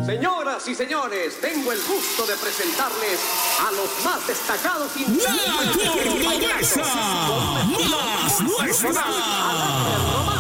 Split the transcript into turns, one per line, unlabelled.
Señoras y señores, tengo el gusto de presentarles a los más destacados
¡La Cordobesa! ¡Más nuestra!